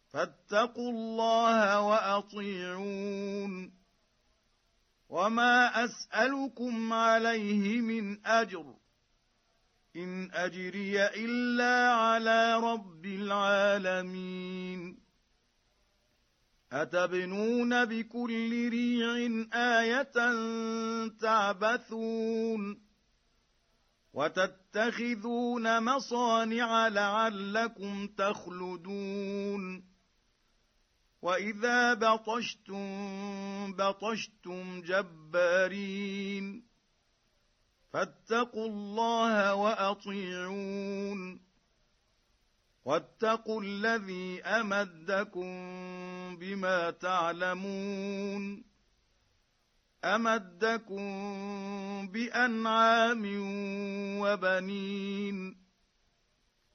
فاتقوا الله وأطيعون. وما أسألكم عليه من أجر، إن أجري إلا على رب العالمين. أتبنون بكل ريع آية تعبثون وتتخذون مصانع لعلكم تخلدون. وإذا بطشتم بطشتم جبارين. فاتقوا الله وأطيعون. واتقوا الذي أمدكم بما تعلمون. أمدكم بأنعام وبنين